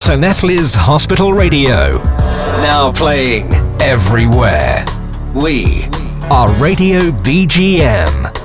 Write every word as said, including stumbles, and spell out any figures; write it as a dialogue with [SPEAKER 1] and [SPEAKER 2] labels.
[SPEAKER 1] Llanelli's Hospital Radio. Now playing everywhere. We are Radio B G M.